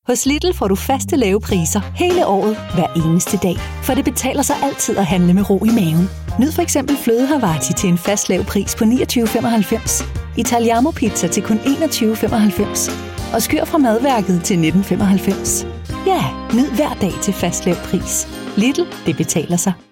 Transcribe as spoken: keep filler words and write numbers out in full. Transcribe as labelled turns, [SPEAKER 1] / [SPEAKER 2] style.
[SPEAKER 1] Hos Lidl får du faste lave priser hele året, hver eneste dag. For det betaler sig altid at handle med ro i maven. Nyd for eksempel fløde Havarti til en fast lav pris på niogtyve femoghalvfems. Italiano pizza til kun enogtyve femoghalvfems. Og skyr fra madværket til nitten femoghalvfems. Ja, nyd hver dag til fast lav pris. Lidl, det betaler sig.